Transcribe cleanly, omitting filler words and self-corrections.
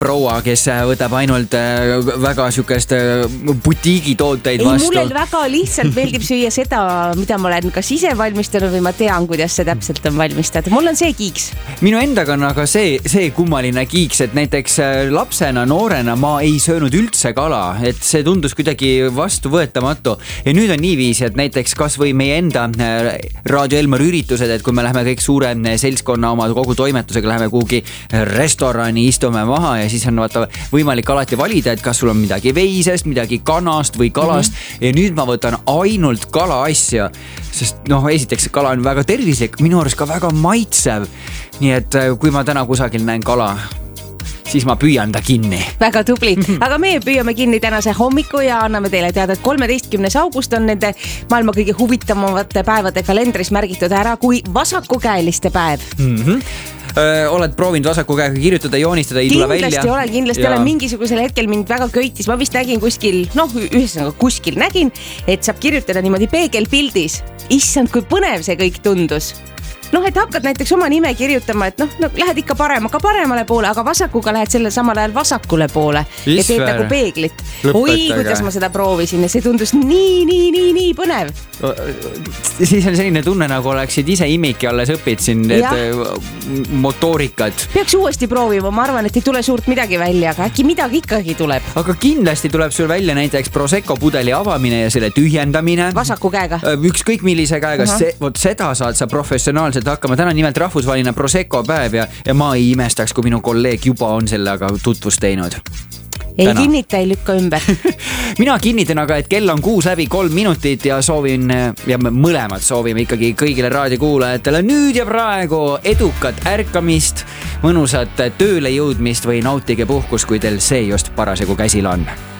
proua, kes võtab ainult väga sükest butiigitooteid vastu. Mulle väga lihtsalt meeldib süüa seda, mida ma olen kas ise valmistanud või ma tean, kuidas see täpselt on valmistatud. Mul on see kiiks. Minu endaga on aga see kummaline kiiks, et näiteks lapsena, noorena ma ei söönud üldse kala, et see tundus kuidagi vastuvõetamatu. Ja nüüd on niiviisi, et näiteks kas või meie enda Raadio Elmar üritused, et kui me läheme kõik suure seltskonna oma kogu toimetusega, läheme kuhugi restorani, istume maha ja siis on võimalik alati valida, et kas sul on midagi veisest, midagi kanast või kalast. Ja nüüd ma võtan ainult kala asja, sest esiteks kala on väga tervislik, minu arust ka väga maitsev. Nii et kui ma täna kusagil näen kala, siis ma püüan ta kinni. Väga tubli, aga meie püüame kinni tänase hommiku ja anname teile teada, et 13. august on nende maailma kõige huvitavamate päevade kalendris märgitud ära kui vasakukäeliste päev. Oled proovinud vasaku käega kirjutada, joonistada, ei tule välja? Kindlasti olen mingisugusel hetkel mind väga köitis. Ma vist nägin kuskil, ühesõnaga kuskil nägin, et saab kirjutada niimoodi peegelpildis. Issand, kui põnev see kõik tundus. Et hakkad näiteks oma nime kirjutama, et lähed ikka paremale poole, aga vasakuga lähed selle samal ajal vasakule poole ja teed nagu peeglit. Oi, kuidas ma seda proovisin ja see tundus nii põnev. Siis on selline tunne, nagu oleksid ise imiki alles õpid siin motoorikat. Peaks uuesti proovima, ma arvan, et ei tule suurt midagi välja, aga äkki midagi ikkagi tuleb. Aga kindlasti tuleb sul välja näiteks Prosecco pudeli avamine ja selle tühjendamine. Vasaku käega. Ükskõik millise käega, seda saad sa professionaalselt hakkama. Täna nimelt rahvusvaheline Prosecco päev ja ma ei imestaks, kui minu kolleeg juba on sellega tutvust teinud. Ei kinnita, ei lükka ümber. Mina kinnitan aga, et kell on 6:03 minutit ja soovin, ja me mõlemad soovime ikkagi kõigile raadiokuulajatele nüüd ja praegu edukat ärkamist, mõnusat tööle jõudmist või nautige puhkust, kui teil see just parasjagu käsil on.